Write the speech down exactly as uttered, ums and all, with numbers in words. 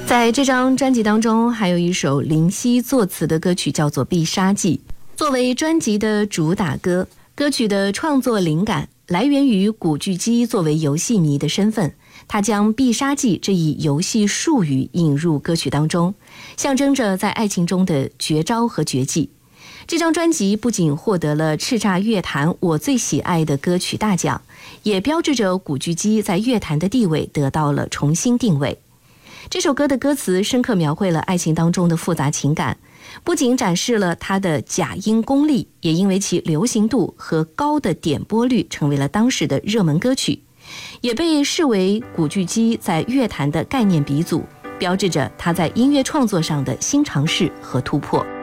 在这张专辑当中，还有一首林夕作词的歌曲，叫做《必杀技》。作为专辑的主打歌，歌曲的创作灵感来源于古巨基作为游戏迷的身份，他将必杀技这一游戏术语引入歌曲当中，象征着在爱情中的绝招和绝技。这张专辑不仅获得了叱咤乐坛我最喜爱的歌曲大奖，也标志着古巨基在乐坛的地位得到了重新定位。这首歌的歌词深刻描绘了爱情当中的复杂情感，不仅展示了他的假音功力，也因为其流行度和高的点播率成为了当时的热门歌曲，也被视为古巨基在乐坛的概念鼻祖，标志着他在音乐创作上的新尝试和突破。